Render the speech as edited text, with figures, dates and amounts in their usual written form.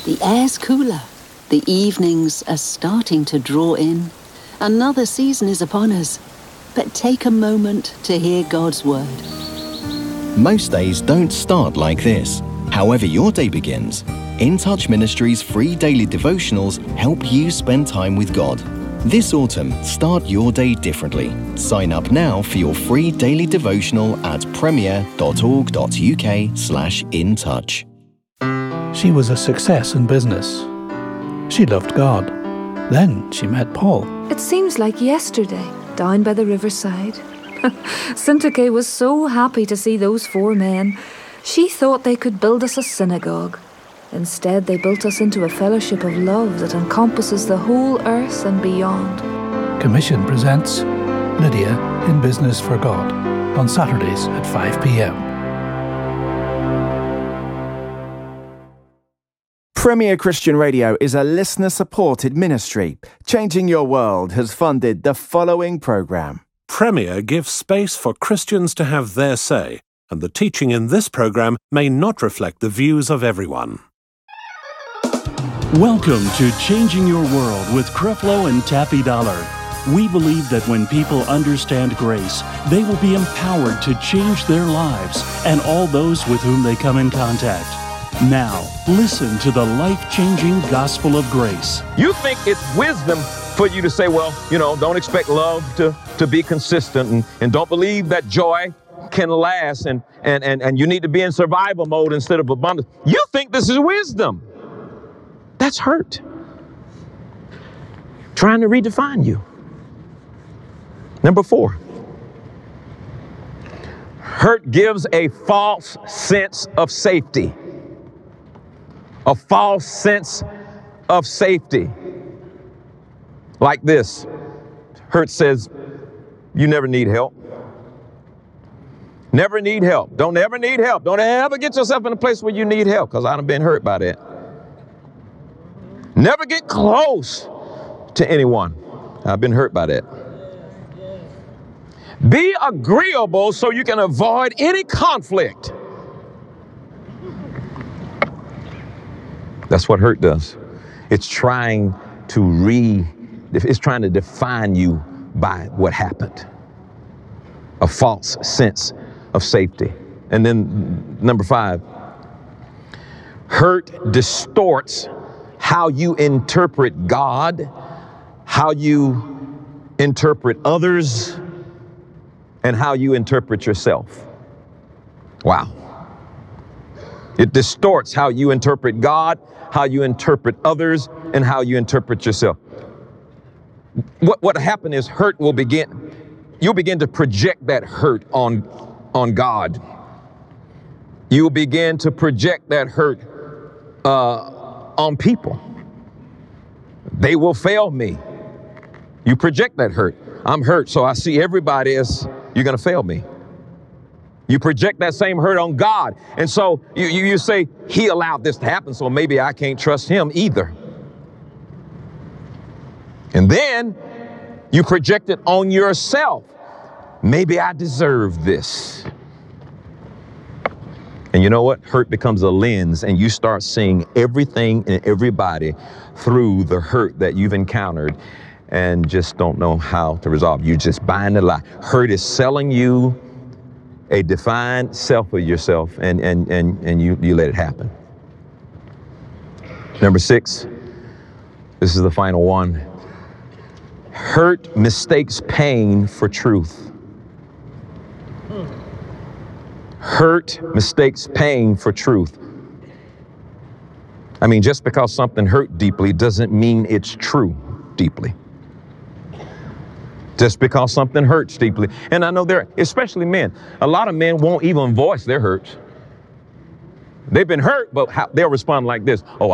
The air's cooler. The evenings are starting to draw in. Another season is upon us. But take a moment to hear God's word. Most days don't start like this. However your day begins, In Touch Ministries' free daily devotionals help you spend time with God. This autumn, start your day differently. Sign up now for your free daily devotional at premier.org.uk/intouch. She was a success in business. She loved God. Then she met Paul. It seems like yesterday, down by the riverside. Syntyche was so happy to see those four men. She thought they could build us a synagogue. Instead, they built us into a fellowship of love that encompasses the whole earth and beyond. Commission presents Lydia in Business for God on Saturdays at 5 p.m. Premier Christian Radio is a listener-supported ministry. Changing Your World has funded the following programme. Premier gives space for Christians to have their say, and the teaching in this programme may not reflect the views of everyone. Welcome to Changing Your World with Creflo and Taffy Dollar. We believe that when people understand grace, they will be empowered to change their lives and all those with whom they come in contact. Now, listen to the life-changing gospel of grace. You think it's wisdom for you to say, well, don't expect love to be consistent and don't believe that joy can last and you need to be in survival mode instead of abundance. You think this is wisdom. That's hurt. Trying to redefine you. Number 4. Hurt gives a false sense of safety. A false sense of safety. Like this. Hurt says, you never need help. Never need help. Don't ever need help. Don't ever get yourself in a place where you need help, because I've been hurt by that. Never get close to anyone. I've been hurt by that. Be agreeable so you can avoid any conflict. That's what hurt does. It's trying to define you by what happened. A false sense of safety. And then number 5, hurt distorts how you interpret God, how you interpret others, and how you interpret yourself. Wow. It distorts how you interpret God, how you interpret others, and how you interpret yourself. What happened is you'll begin to project that hurt on God. You'll begin to project that hurt on people. They will fail me. You project that hurt. I'm hurt, so I see everybody as you're going to fail me. You project that same hurt on God. And so you say, he allowed this to happen, so maybe I can't trust him either. And then you project it on yourself. Maybe I deserve this. And you know what? Hurt becomes a lens, and you start seeing everything and everybody through the hurt that you've encountered and just don't know how to resolve. You're just buying the lie. Hurt is selling you a defined self of yourself, and you let it happen. Number 6, this is the final one. Hurt mistakes pain for truth. Hurt mistakes pain for truth. I mean, just because something hurt deeply doesn't mean it's true deeply. Just because something hurts deeply. And I know especially men, a lot of men won't even voice their hurts. They've been hurt, but they'll respond like this. Oh,